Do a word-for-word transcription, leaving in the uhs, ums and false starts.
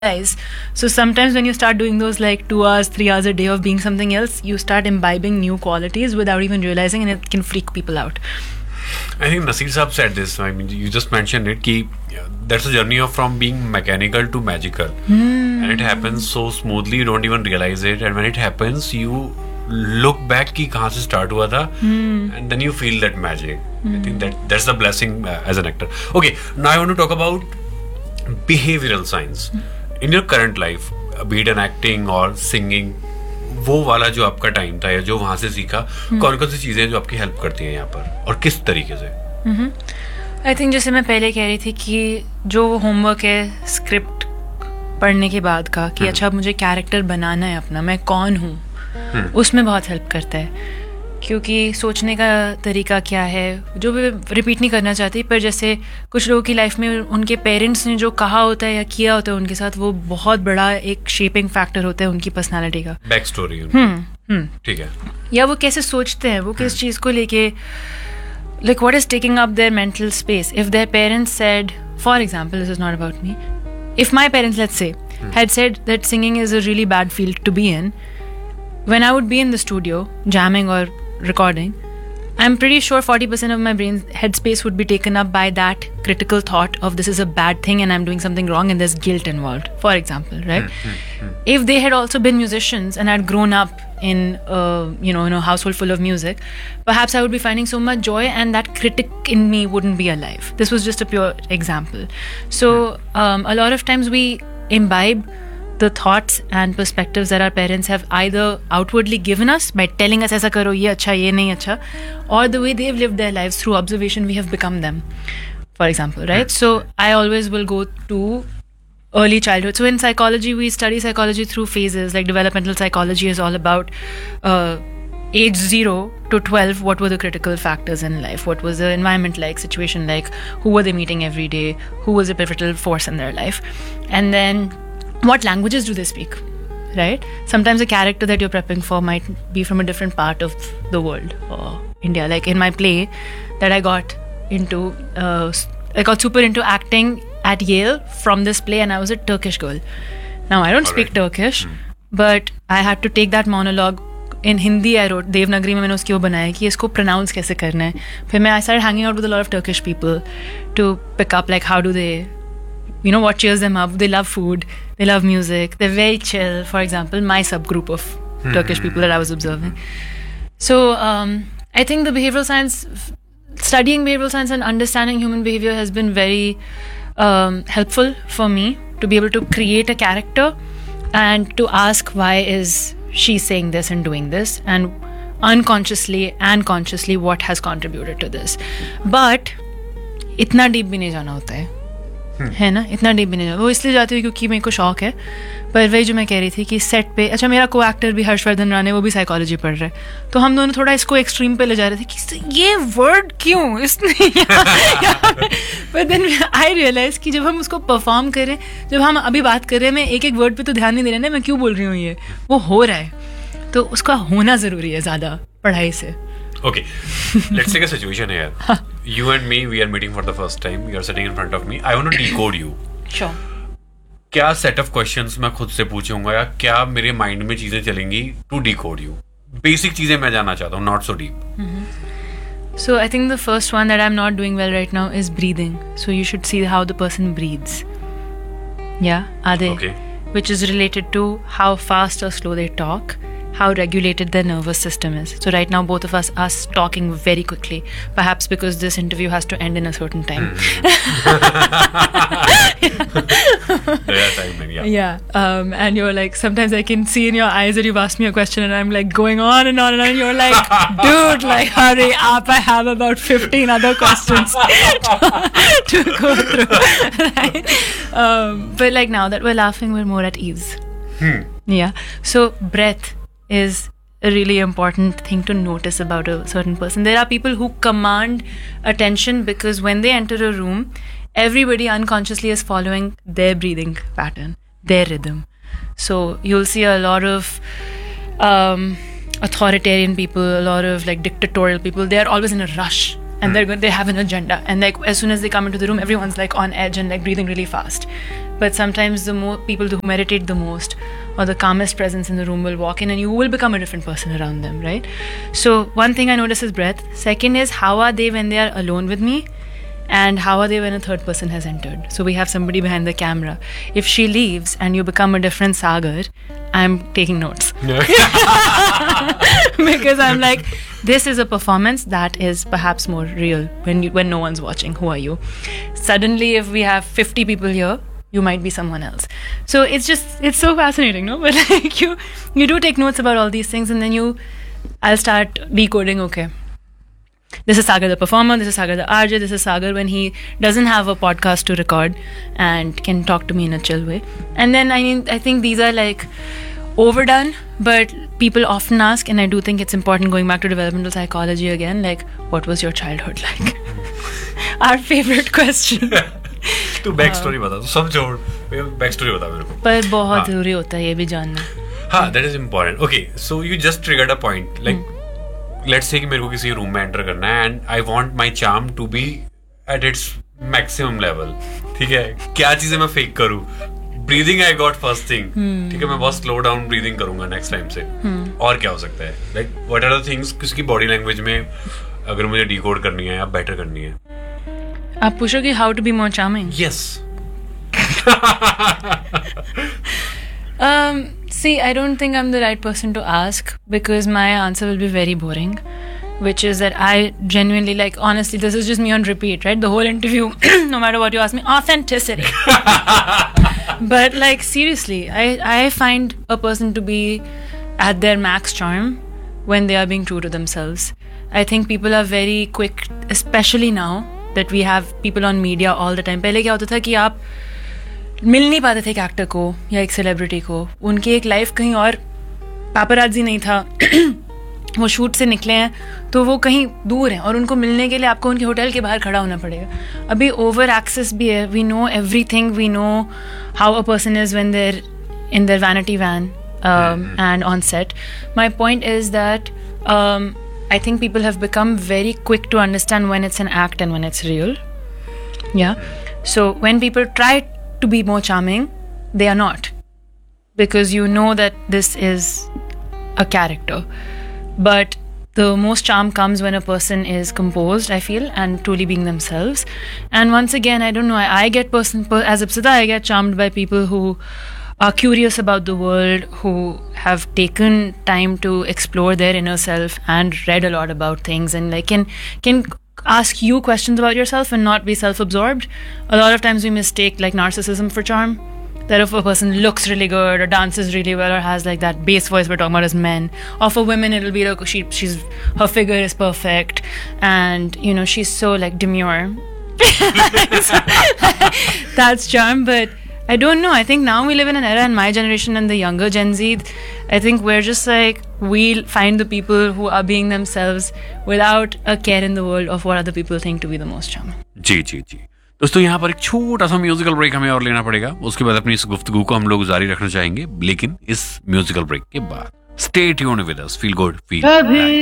realize. So sometimes when you start doing those like two hours, three hours a day of being something else, you start imbibing new qualities without even realizing, and it can freak people out. I think Nasir Saab said this. I mean, you just mentioned it. Ki, that's a journey of from being mechanical to magical, Hmm. and it happens so smoothly. You don't even realize it, and when it happens, you look back कि कहाँ से start हुआ था, and then you feel that magic. I think that that's the blessing uh, as an actor. Okay, now I want to talk about behavioral science in your current life, be it in acting or singing. वो वाला जो आपका time था या जो वहाँ से सीखा, कौन कौन सी चीजें जो आपकी हेल्प करती हैं यहाँ पर और किस तरीके से? आई थिंक जैसे मैं पहले कह रही थी कि जो होमवर्क है स्क्रिप्ट पढ़ने के बाद का कि अच्छा अब मुझे कैरेक्टर बनाना है अपना, मैं कौन हूँ, उसमें बहुत हेल्प करता है. क्योंकि सोचने का तरीका क्या है जो मैं रिपीट नहीं करना चाहती, पर जैसे कुछ लोगों की लाइफ में उनके पेरेंट्स ने जो कहा होता है या किया होता है उनके साथ, वो बहुत बड़ा एक शेपिंग फैक्टर होता है उनकी पर्सनालिटी का. Back story. ठीक है. या वो कैसे सोचते हैं, वो किस चीज़ को लेके, like what is taking up their mental space. If their parents said, for example, this is not about me, if my parents, let's say, had said that singing is a really bad field to be in, when I would be in the studio jamming or recording, I'm pretty sure forty percent of my brain's headspace would be taken up by that critical thought of this is a bad thing and I'm doing something wrong and there's guilt involved, for example, right? If they had also been musicians and had grown up in uh, you know in a household full of music, perhaps I would be finding so much joy and that critic in me wouldn't be alive. This was just a pure example. So um, a lot of times we imbibe the thoughts and perspectives that our parents have either outwardly given us by telling us aisa karo, ye acha, ye nahi acha, or the way they've lived their lives through observation, we have become them, for example, right? So I always will go to early childhood. So in psychology, we study psychology through phases. Like developmental psychology is all about uh, age zero to twelve, what were the critical factors in life? What was the environment like, situation like? Who were they meeting every day? Who was a pivotal force in their life? And then what languages do they speak, right? Sometimes a character that you're prepping for might be from a different part of the world or India. Like in my play that I got into, uh, I got super into acting at Yale from this play, and I was a Turkish girl. Now, I don't All speak right. Turkish, hmm. but I had to take that monologue in Hindi. I wrote, Devanagari में मैंने उसकी वो बनाया कि इसको pronounce कैसे करना है. फिर मैं I started hanging out with a lot of Turkish people to pick up like how do they, you know, what cheers them up. They love food, they love music, they're very chill. For example, my subgroup of hmm. Turkish people that I was observing. So um, I think the behavioral science, studying behavioral science and understanding human behavior has been very um, helpful for me to be able to create a character and to ask why is she saying this and doing this, and unconsciously and consciously what has contributed to this. But इतना deep भी नहीं जाना होता है, है ना, इतना deep भी नहीं जाता. वो इसलिए जाती हूँ क्योंकि मेरे को शौक है. पर वही जो मैं कह रही थी कि सेट पे, अच्छा मेरा को एक्टर भी हर्षवर्धन राणे, वो भी साइकोलॉजी पढ़ रहे हैं, तो हम दोनों थोड़ा इसको एक्सट्रीम पे ले जा रहे थे कि ये वर्ड क्यों इसने. पर देन आई रियलाइज कि जब हम उसको परफॉर्म करें, जब हम अभी बात कर रहे हैं, मैं एक एक वर्ड पे तो ध्यान नहीं दे रहे ना, मैं क्यों बोल रही हूँ, ये वो हो रहा है, तो उसका होना ज़रूरी है ज़्यादा पढ़ाई से. Okay, let's take a situation here. You and me, we are meeting for the first time. You are sitting in front of me. I want to decode you. Sure. क्या set of questions मैं खुद से पूछूंगा या क्या मेरे mind में चीजें चलेंगी to decode you? Basic चीजें मैं जानना चाहता हूँ, not so deep. Mm-hmm. So I think the first one that I'm not doing well right now is breathing. So you should see how the person breathes. Yeah, are they? Okay. Which is related to how fast or slow they talk, how regulated their nervous system is. So right now both of us are talking very quickly, perhaps because this interview has to end in a certain time. yeah, timing, yeah. Yeah, um, and you're like, sometimes I can see in your eyes that you've asked me a question and I'm like going on and on and on, and you're like, dude, like hurry up, I have about fifteen other questions to go through. Right? Um, but like now that we're laughing, we're more at ease. Hmm. Yeah, so breath is a really important thing to notice about a certain person. There are people who command attention because when they enter a room, everybody unconsciously is following their breathing pattern, their rhythm. So you'll see a lot of um, authoritarian people, a lot of like dictatorial people. They are always in a rush. and they're going, they have an agenda, and like as soon as they come into the room, everyone's like on edge and like breathing really fast. But sometimes the more people who meditate the most or the calmest presence in the room will walk in, and you will become a different person around them, right? So one thing I notice is breath. Second is, how are they when they are alone with me, and how are they when a third person has entered? So we have somebody behind the camera. If she leaves and you become a different Sagar, I'm taking notes. Because I'm like, this is a performance that is perhaps more real when you, when no one's watching. Who are you? Suddenly, if we have fifty people here, you might be someone else. So it's just, it's so fascinating, no? But like you, you do take notes about all these things, and then you, I'll start decoding, okay, this is Sagar the performer, this is Sagar the R J, this is Sagar when he doesn't have a podcast to record and can talk to me in a chill way. And then I mean, I think these are like overdone, but people often ask, and I do think it's important, going back to developmental psychology again, like, what was your childhood like? Our favorite question. तू back story बता, तू सब छोड़, back story बता मेरे को. पर बहुत जरूरी होता है ये भी जानना. हाँ, that is important. Okay, so you just triggered a point. Like, let's say कि मेरे को किसी रूम में एंटर करना है, and I want my charm to be at its maximum level. ठीक है, क्या चीजें मैं फेक करूँ? Breathing I got first thing. ठीक है, मैं बहुत slow down breathing करूँगा next time से. और क्या हो सकता है? Like, what are the things किसकी body language में अगर मुझे decode करनी है या better करनी है? आप पूछोगे how to be more charming? Yes. um, see, I don't think I'm the right person to ask, because my answer will be very boring, which is that I genuinely, like, honestly, this is just me on repeat, right? The whole interview, no matter what you ask me, authenticity. But like, seriously, I, I find a person to be at their max charm when they are being true to themselves. I think people are very quick, especially now that we have people on media all the time. पहले क्या होता था कि आप मिल नहीं पाते थे एक एक्टर को या एक सेलिब्रिटी को, उनकी एक लाइफ कहीं और, पापराजी नहीं था, वो शूट से निकले हैं तो वो कहीं दूर हैं और उनको मिलने के लिए आपको उनके होटल के बाहर खड़ा होना पड़ेगा. अभी ओवर एक्सेस भी है. We know everything. We know how a person is when they are in their vanity van and on set. My point is that um, I think people have become very quick to understand when it's an act and when it's real. Yeah. So when people try to be more charming, they are not, because you know that this is a character. But the most charm comes when a person is composed, I feel, and truly being themselves. And once again, I don't know, I, I get person per, as Ipsita, I get charmed by people who are curious about the world, who have taken time to explore their inner self and read a lot about things, and like can can ask you questions about yourself and not be self-absorbed. A lot of times we mistake like narcissism for charm. That if a person looks really good or dances really well or has like that bass voice we're talking about as men, or for women it'll be like she she's her figure is perfect and you know she's so like demure. That's charm. But I don't know. I think now we live in an era, in my generation and the younger Gen Z, I think we're just like, we'll find the people who are being themselves without a care in the world of what other people think to be the most charming. जी जी जी दोस्तों, यहाँ पर एक छोटा सा musical break हमें और लेना पड़ेगा. उसके बाद अपनी इस गुफ्तगू को हम लोग जारी रखना चाहेंगे, लेकिन इस म्यूजिकल ब्रेक के बाद. Stay tuned with us. Feel good, feel